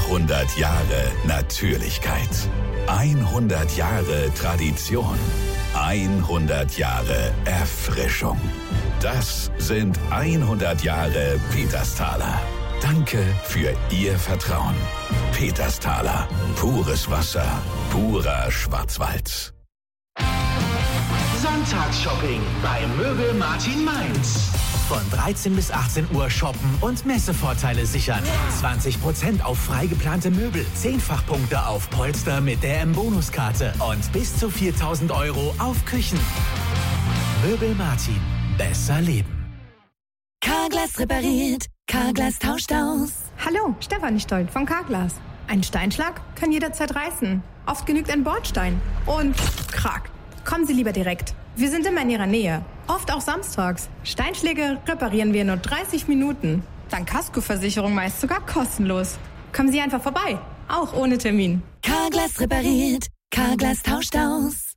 100 Jahre Natürlichkeit. 100 Jahre Tradition. 100 Jahre Erfrischung. Das sind 100 Jahre Petersthaler. Danke für Ihr Vertrauen. Petersthaler. Pures Wasser. Purer Schwarzwald. Sonntagsshopping bei Möbel Martin Mainz. Von 13 bis 18 Uhr shoppen und Messevorteile sichern. 20% auf frei geplante Möbel, 10-fach-Punkte auf Polster mit der M-Bonuskarte und bis zu 4.000 € auf Küchen. Möbel Martin. Besser leben. Carglass repariert. Carglass tauscht aus. Hallo, Stefanie Stoll von Carglass. Ein Steinschlag kann jederzeit reißen. Oft genügt ein Bordstein. Und krack. Kommen Sie lieber direkt. Wir sind immer in Ihrer Nähe. Oft auch samstags. Steinschläge reparieren wir in nur 30 Minuten. Dank Kaskoversicherung meist sogar kostenlos. Kommen Sie einfach vorbei. Auch ohne Termin. Carglass repariert. Carglass tauscht aus.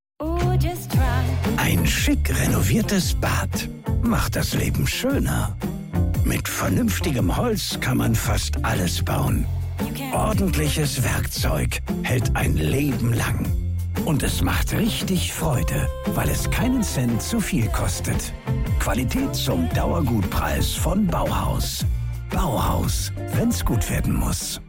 Ein schick renoviertes Bad macht das Leben schöner. Mit vernünftigem Holz kann man fast alles bauen. Ordentliches Werkzeug hält ein Leben lang. Und es macht richtig Freude, weil es keinen Cent zu viel kostet. Qualität zum Dauergutpreis von Bauhaus. Bauhaus, wenn's gut werden muss.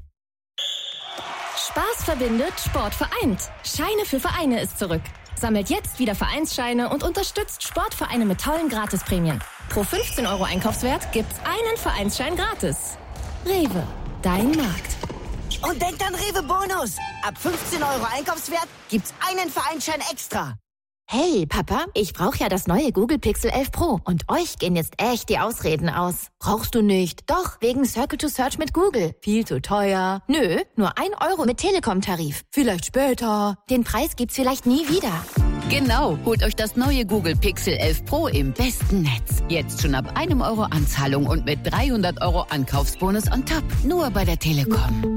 Spaß verbindet, Sport vereint. Scheine für Vereine ist zurück. Sammelt jetzt wieder Vereinsscheine und unterstützt Sportvereine mit tollen Gratisprämien. Pro 15 € Einkaufswert gibt's einen Vereinsschein gratis. Rewe, dein Markt. Und denkt an Rewe Bonus. Ab 15 € Einkaufswert gibt's einen Vereinsschein extra. Hey, Papa, ich brauche ja das neue Google Pixel 11 Pro. Und euch gehen jetzt echt die Ausreden aus. Brauchst du nicht? Doch, wegen Circle to Search mit Google. Viel zu teuer. Nö, nur 1 € mit Telekom-Tarif. Vielleicht später. Den Preis gibt's vielleicht nie wieder. Genau, holt euch das neue Google Pixel 11 Pro im besten Netz. Jetzt schon ab 1 € Anzahlung und mit 300 € Ankaufsbonus on top. Nur bei der Telekom.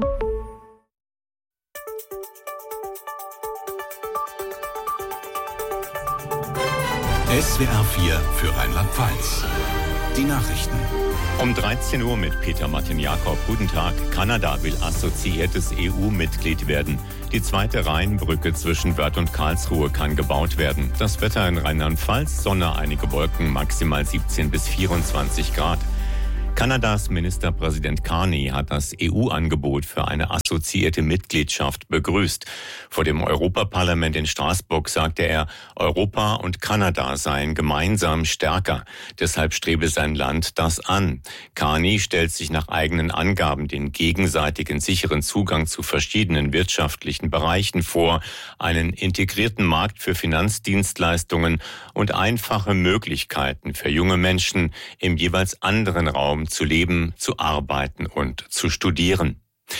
SWR 4 für Rheinland-Pfalz. Die Nachrichten. Um 13 Uhr mit Peter Martin Jakob. Guten Tag. Kanada will assoziiertes EU-Mitglied werden. Die zweite Rheinbrücke zwischen Wörth und Karlsruhe kann gebaut werden. Das Wetter in Rheinland-Pfalz, Sonne, einige Wolken, maximal 17 bis 24 Grad. Kanadas Ministerpräsident Carney hat das EU-Angebot für eine assoziierte Mitgliedschaft begrüßt. Vor dem Europaparlament in Straßburg sagte er, Europa und Kanada seien gemeinsam stärker. Deshalb strebe sein Land das an. Carney stellt sich nach eigenen Angaben den gegenseitigen sicheren Zugang zu verschiedenen wirtschaftlichen Bereichen vor, einen integrierten Markt für Finanzdienstleistungen und einfache Möglichkeiten für junge Menschen im jeweils anderen Raum zu leben, zu arbeiten und zu studieren.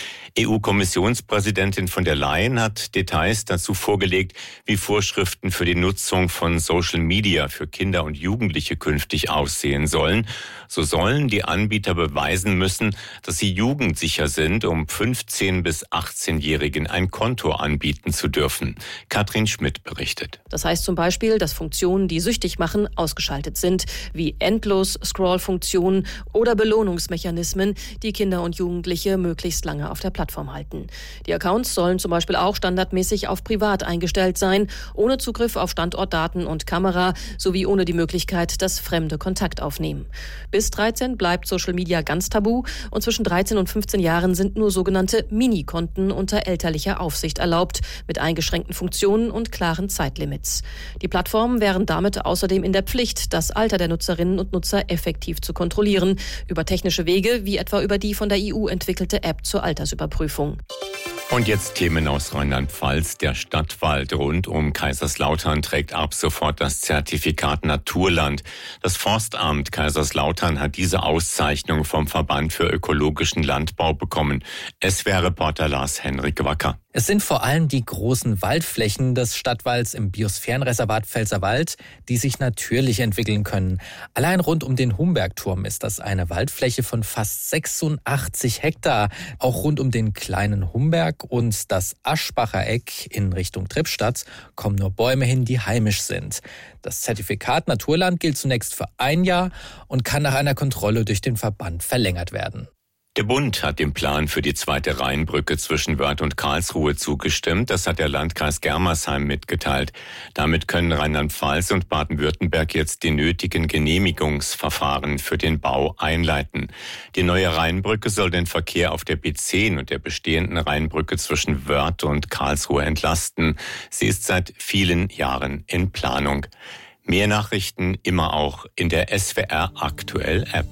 EU-Kommissionspräsidentin von der Leyen hat Details dazu vorgelegt, wie Vorschriften für die Nutzung von Social Media für Kinder und Jugendliche künftig aussehen sollen. So sollen die Anbieter beweisen müssen, dass sie jugendsicher sind, um 15- bis 18-Jährigen ein Konto anbieten zu dürfen. Katrin Schmidt berichtet. Das heißt zum Beispiel, dass Funktionen, die süchtig machen, ausgeschaltet sind, wie Endlos-Scroll-Funktionen oder Belohnungsmechanismen, die Kinder und Jugendliche möglichst lange auf der Plattform halten. Die Accounts sollen zum Beispiel auch standardmäßig auf privat eingestellt sein, ohne Zugriff auf Standortdaten und Kamera, sowie ohne die Möglichkeit, dass Fremde Kontakt aufnehmen. Bis 13 bleibt Social Media ganz tabu und zwischen 13 und 15 Jahren sind nur sogenannte Mini-Konten unter elterlicher Aufsicht erlaubt, mit eingeschränkten Funktionen und klaren Zeitlimits. Die Plattformen wären damit außerdem in der Pflicht, das Alter der Nutzerinnen und Nutzer effektiv zu kontrollieren, über technische Wege, wie etwa über die von der EU entwickelte App zur Altersüberprüfung. Und jetzt Themen aus Rheinland-Pfalz. Der Stadtwald rund um Kaiserslautern trägt ab sofort das Zertifikat Naturland. Das Forstamt Kaiserslautern hat diese Auszeichnung vom Verband für ökologischen Landbau bekommen. SWR-Reporter Lars-Henrik Wacker. Es sind vor allem die großen Waldflächen des Stadtwalds im Biosphärenreservat Pfälzerwald, die sich natürlich entwickeln können. Allein rund um den Humbergturm ist das eine Waldfläche von fast 86 Hektar. Auch rund um den kleinen Humberg und das Aschbacher Eck in Richtung Trippstadt kommen nur Bäume hin, die heimisch sind. Das Zertifikat Naturland gilt zunächst für 1 Jahr und kann nach einer Kontrolle durch den Verband verlängert werden. Der Bund hat dem Plan für die zweite Rheinbrücke zwischen Wörth und Karlsruhe zugestimmt. Das hat der Landkreis Germersheim mitgeteilt. Damit können Rheinland-Pfalz und Baden-Württemberg jetzt die nötigen Genehmigungsverfahren für den Bau einleiten. Die neue Rheinbrücke soll den Verkehr auf der B10 und der bestehenden Rheinbrücke zwischen Wörth und Karlsruhe entlasten. Sie ist seit vielen Jahren in Planung. Mehr Nachrichten immer auch in der SWR Aktuell App.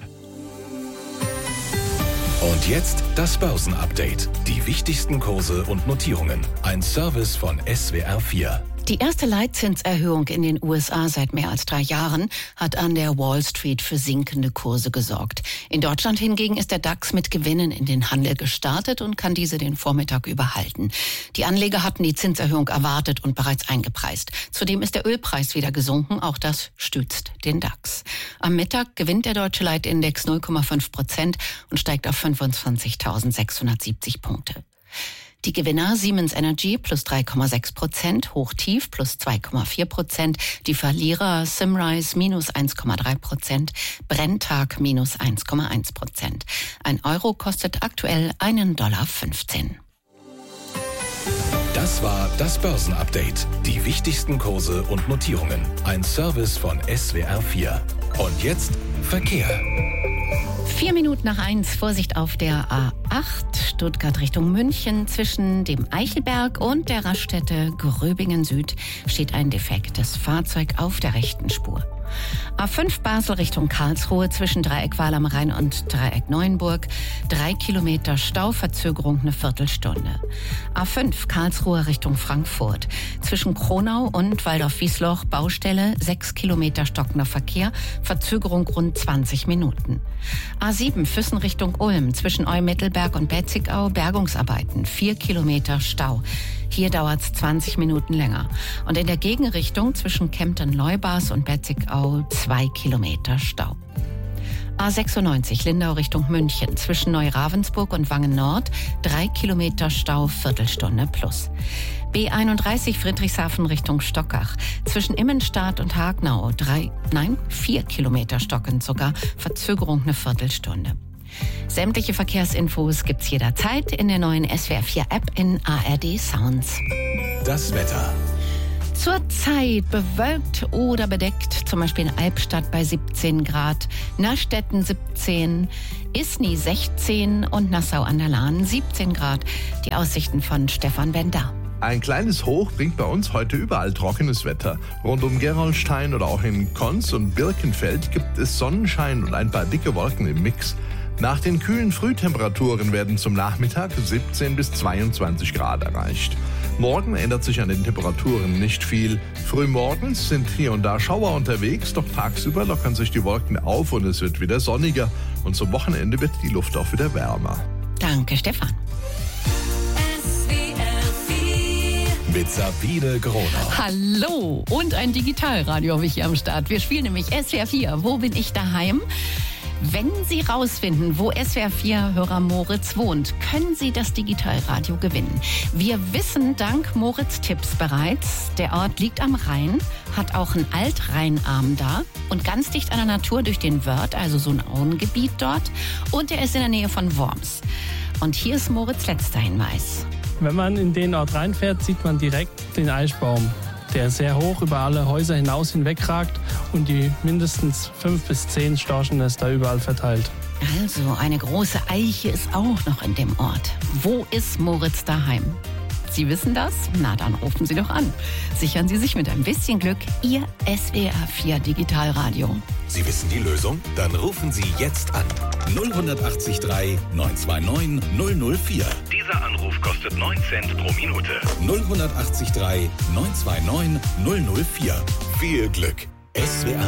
Und jetzt das Börsenupdate. Die wichtigsten Kurse und Notierungen. Ein Service von SWR 4. Die erste Leitzinserhöhung in den USA seit mehr als 3 Jahren hat an der Wall Street für sinkende Kurse gesorgt. In Deutschland hingegen ist der DAX mit Gewinnen in den Handel gestartet und kann diese den Vormittag überhalten. Die Anleger hatten die Zinserhöhung erwartet und bereits eingepreist. Zudem ist der Ölpreis wieder gesunken, auch das stützt den DAX. Am Mittag gewinnt der deutsche Leitindex 0,5% und steigt auf 25.670 Punkte. Die Gewinner Siemens Energy plus 3,6%, Hochtief plus 2,4%, die Verlierer Simrise minus 1,3%, Brenntag minus 1,1%. Ein Euro kostet aktuell $1,15. Das war das Börsenupdate. Die wichtigsten Kurse und Notierungen. Ein Service von SWR 4. Und jetzt Verkehr. 1:04, Vorsicht auf der A8, Stuttgart Richtung München. Zwischen dem Eichelberg und der Raststätte Gröbingen Süd steht ein defektes Fahrzeug auf der rechten Spur. A5 Basel Richtung Karlsruhe zwischen Dreieck Wahl am Rhein und Dreieck Neuenburg. 3 Kilometer Stau, Verzögerung eine Viertelstunde. A5 Karlsruhe Richtung Frankfurt. Zwischen Kronau und Waldorf-Wiesloch Baustelle, 6 Kilometer stockender Verkehr, Verzögerung rund 20 Minuten. A7 Füssen Richtung Ulm. Zwischen Eumittelberg und Betzigau Bergungsarbeiten, 4 Kilometer Stau. Hier dauert es 20 Minuten länger. Und in der Gegenrichtung zwischen Kempten-Leubas und Betzigau 2 Kilometer Stau. A96 Lindau Richtung München. Zwischen Neu-Ravensburg und Wangen Nord 3 Kilometer Stau, Viertelstunde plus. B31 Friedrichshafen Richtung Stockach. Zwischen Immenstadt und Hagnau 4 Kilometer stockend sogar, Verzögerung eine Viertelstunde. Sämtliche Verkehrsinfos gibt's jederzeit in der neuen SWR 4 App in ARD Sounds. Das Wetter. Zurzeit bewölkt oder bedeckt, zum Beispiel in Albstadt bei 17 Grad, Nastetten 17, Isny 16 und Nassau an der Lahn 17 Grad. Die Aussichten von Stefan Bender. Ein kleines Hoch bringt bei uns heute überall trockenes Wetter. Rund um Gerolstein oder auch in Konz und Birkenfeld gibt es Sonnenschein und ein paar dicke Wolken im Mix. Nach den kühlen Frühtemperaturen werden zum Nachmittag 17 bis 22 Grad erreicht. Morgen ändert sich an den Temperaturen nicht viel. Frühmorgens sind hier und da Schauer unterwegs, doch tagsüber lockern sich die Wolken auf und es wird wieder sonniger. Und zum Wochenende wird die Luft auch wieder wärmer. Danke, Stefan. Mit Sabine Gronau. Hallo und ein Digitalradio habe ich hier am Start. Wir spielen nämlich SWR 4. Wo bin ich daheim? Wenn Sie rausfinden, wo SWR 4-Hörer Moritz wohnt, können Sie das Digitalradio gewinnen. Wir wissen dank Moritz Tipps bereits, der Ort liegt am Rhein, hat auch einen Altrheinarm da und ganz dicht an der Natur durch den Wörth, also so ein Auengebiet dort. Und er ist in der Nähe von Worms. Und hier ist Moritz' letzter Hinweis. Wenn man in den Ort reinfährt, sieht man direkt den Eichbaum, der sehr hoch über alle Häuser hinaus hinwegragt und die mindestens 5 bis 10 Storchennester überall verteilt. Also, eine große Eiche ist auch noch in dem Ort. Wo ist Moritz daheim? Sie wissen das? Na, dann rufen Sie doch an. Sichern Sie sich mit ein bisschen Glück Ihr SWR 4 Digitalradio. Sie wissen die Lösung? Dann rufen Sie jetzt an. 0183 929 004. Dieser Anruf kostet 9 Cent pro Minute. 0183 929 004. Viel Glück. SWR